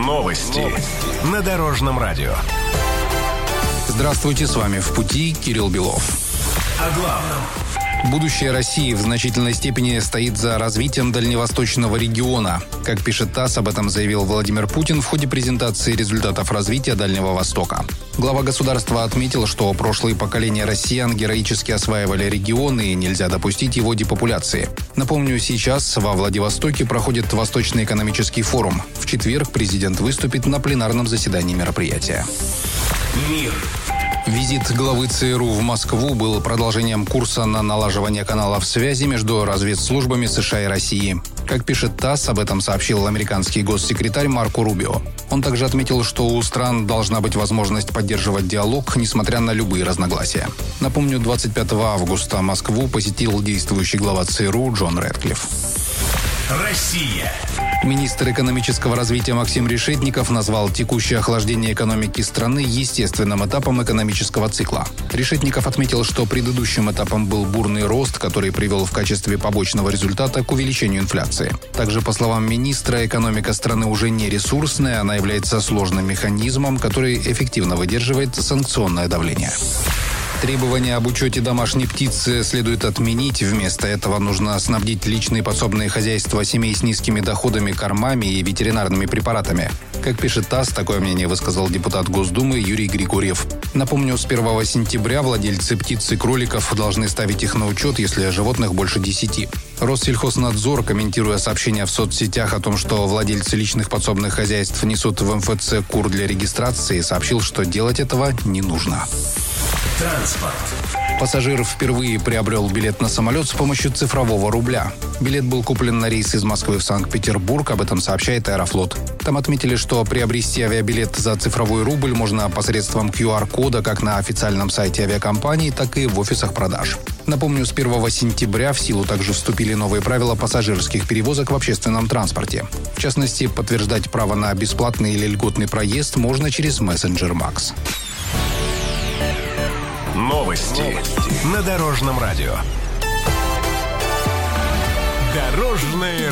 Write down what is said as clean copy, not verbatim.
Новости на Дорожном радио. Здравствуйте, с вами «В пути» Кирилл Белов. О главном. Будущее России в значительной степени стоит за развитием дальневосточного региона. Как пишет ТАСС, об этом заявил Владимир Путин в ходе презентации результатов развития Дальнего Востока. Глава государства отметил, что прошлые поколения россиян героически осваивали регионы и нельзя допустить его депопуляции. Напомню, сейчас во Владивостоке проходит Восточный экономический форум. В четверг президент выступит на пленарном заседании мероприятия. Мир. Визит главы ЦРУ в Москву был продолжением курса на налаживание каналов связи между разведслужбами США и России. Как пишет ТАСС, об этом сообщил американский госсекретарь Марко Рубио. Он также отметил, что у стран должна быть возможность поддерживать диалог, несмотря на любые разногласия. Напомню, 25 августа Москву посетил действующий глава ЦРУ Джон Рэдклифф. Россия. Министр экономического развития Максим Решетников назвал текущее охлаждение экономики страны естественным этапом экономического цикла. Решетников отметил, что предыдущим этапом был бурный рост, который привел в качестве побочного результата к увеличению инфляции. Также, по словам министра, экономика страны уже не ресурсная, она является сложным механизмом, который эффективно выдерживает санкционное давление. Требования об учете домашней птицы следует отменить. Вместо этого нужно снабдить личные подсобные хозяйства семей с низкими доходами кормами и ветеринарными препаратами. Как пишет ТАСС, такое мнение высказал депутат Госдумы Юрий Григорьев. Напомню, с 1 сентября владельцы птиц и кроликов должны ставить их на учет, если животных больше 10. Россельхознадзор, комментируя сообщения в соцсетях о том, что владельцы личных подсобных хозяйств несут в МФЦ кур для регистрации, сообщил, что делать этого не нужно. Транспорт. Пассажир впервые приобрел билет на самолет с помощью цифрового рубля. Билет был куплен на рейс из Москвы в Санкт-Петербург, об этом сообщает Аэрофлот. Там отметили, что приобрести авиабилет за цифровой рубль можно посредством QR-кода как на официальном сайте авиакомпании, так и в офисах продаж. Напомню, с 1 сентября в силу также вступили новые правила пассажирских перевозок в общественном транспорте. В частности, подтверждать право на бесплатный или льготный проезд можно через мессенджер Макс. Новости на Дорожном радио. Дорожное